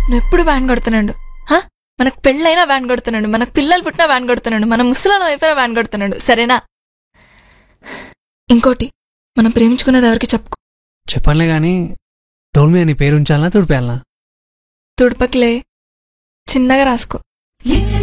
నువ్వు ఎప్పుడు వ్యాన్ కొడుతున్నాడు. మనకు పెళ్ళైనా వ్యాన్ కొడుతున్నాడు, మనకు పిల్లలు పుట్టినా వ్యాన్ కొడుతున్నాడు, మన ముసలాలం అయిపోయినా వ్యాన్ కొడుతున్నాడు. సరేనా? ఇంకోటి, మనం ప్రేమించుకున్నది ఎవరికి చెప్పుకో. చెప్పనులే గాని డోల్ మీద నీ పేరు ఉంచాలనా తుడిపేయాలనా? తుడపకిలే, చిన్నగా రాసుకో.